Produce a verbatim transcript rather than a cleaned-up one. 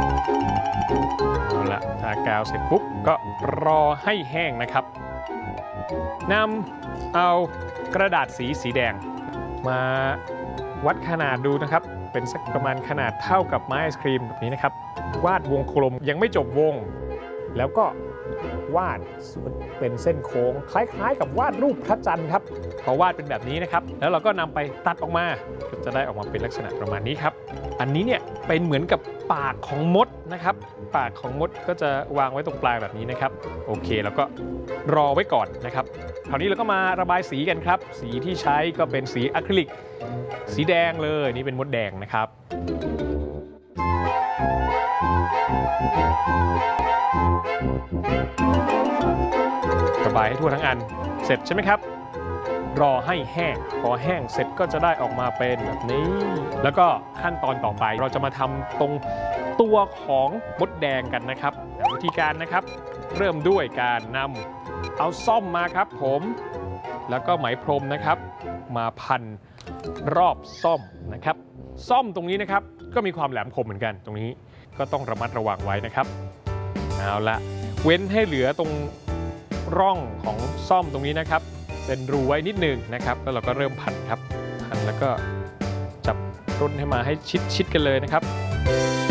เอาละทากาวเสร็จปุ๊บก็รอให้แห้งนะครับนำเอากระดาษสีสีแดงมาวัดขนาดดูนะครับเป็นสักประมาณขนาดเท่ากับไม้ไอศครีมแบบนี้นะครับวาดวงกลมยังไม่จบวงแล้วก็วาดเป็นเส้นโค้งคล้ายๆกับวาดรูปพระจันทร์ครับพอวาดเป็นแบบนี้นะครับแล้วเราก็นำไปตัดออกมาก็จะได้ออกมาเป็นลักษณะประมาณนี้ครับอันนี้เนี่ยเป็นเหมือนกับปากของมดนะครับปากของมดก็จะวางไว้ตรงปลายแบบนี้นะครับโอเคแล้วก็รอไว้ก่อนนะครับคราวนี้เราก็มาระบายสีกันครับสีที่ใช้ก็เป็นสีอะคริลิกสีแดงเลยนี่เป็นมดแดงนะครับระบายให้ทั่วทั้งอันเสร็จใช่ไหมครับรอให้แห้งพอแห้งเสร็จก็จะได้ออกมาเป็นแบบนี้แล้วก็ขั้นตอนต่อไปเราจะมาทำตรงตัวของมดแดงกันนะครับวิธีการนะครับเริ่มด้วยการนำเอาส้อมมาครับผมแล้วก็ไหมพรมนะครับมาพันรอบส้อมนะครับส้อมตรงนี้นะครับก็มีความแหลมคมเหมือนกันตรงนี้ก็ต้องระมัดระวังไว้นะครับเอาละเว้นให้เหลือตรงร่องของส้อมตรงนี้นะครับเป็นรูไว้นิดนึงนะครับแล้วเราก็เริ่มพันครับพันแล้วก็จับร่นให้มาให้ชิดชิดกันเลยนะครับ